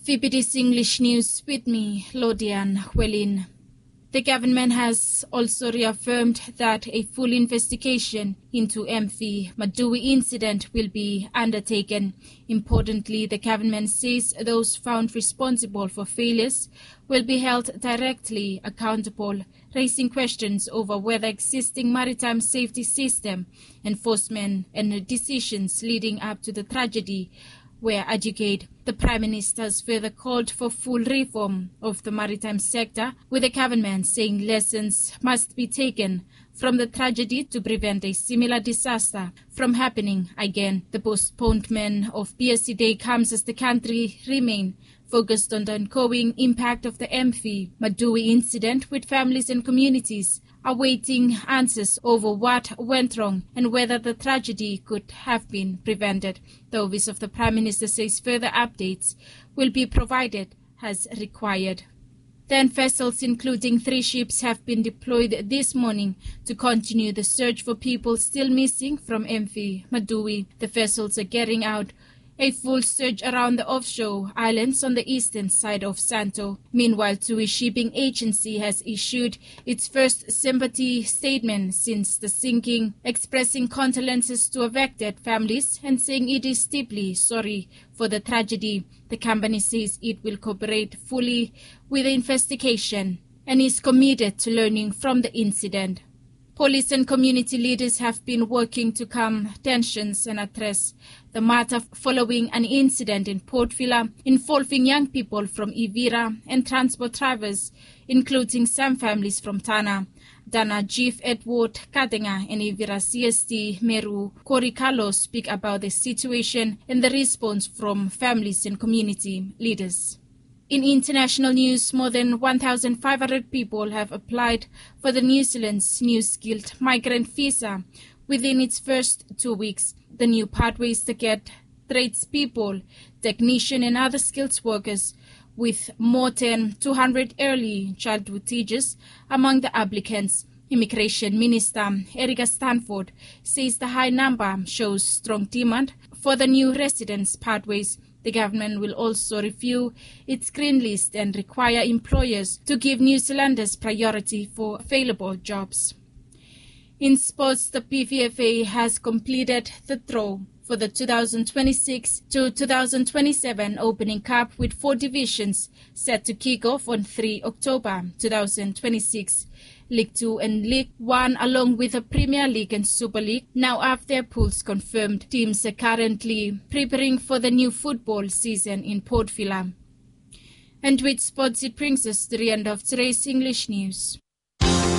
VPD's English News with me, Lodian Huelin. The government has also reaffirmed that a full investigation into MV Madui incident will be undertaken. Importantly, the government says those found responsible for failures will be held directly accountable, raising questions over whether existing maritime safety system, enforcement and decisions leading up to the tragedy were adequate. The Prime Minister has further called for full reform of the maritime sector, with the government saying lessons must be taken from the tragedy to prevent a similar disaster from happening again. The postponement of PSC Day comes as the country remains focused on the ongoing impact of the MV Madui incident, with families and communities awaiting answers over what went wrong and whether the tragedy could have been prevented. The Office of the Prime Minister says further updates will be provided as required. 10 vessels, including 3 ships, have been deployed this morning to continue the search for people still missing from MV Madui. The vessels are carrying out a full search around the offshore islands on the eastern side of Santo. Meanwhile, TUI Shipping Agency has issued its first sympathy statement since the sinking, expressing condolences to affected families and saying it is deeply sorry for the tragedy. The company says it will cooperate fully with the investigation and is committed to learning from the incident. Police and community leaders have been working to calm tensions and address the matter following an incident in Port Vila involving young people from Ivira and transport drivers, including some families from Tana. Dana Chief Edward Katenga and Ivira CST Meru Korikalo speak about the situation and the response from families and community leaders. In international news, more than 1,500 people have applied for the New Zealand's new skilled migrant visa within its first 2 weeks. The new pathways to get tradespeople, technicians and other skilled workers, with more than 200 early childhood teachers among the applicants. Immigration Minister Erica Stanford says the high number shows strong demand for the new residence pathways. The government will also review its green list and require employers to give New Zealanders priority for available jobs. In sports, the PVFA has completed the draw for the 2026 to 2027 Opening Cup, with 4 divisions set to kick off on 3 October 2026. League 2 and League 1, along with the Premier League and Super League, now have their pools confirmed. Teams are currently preparing for the new football season in Port Vila. And with sports, it brings us to the end of today's English news.